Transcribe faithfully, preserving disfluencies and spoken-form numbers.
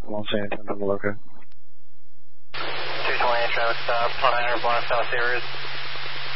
won't say anything, double okay. two twenty, traffic stop, nine hundred block South Series.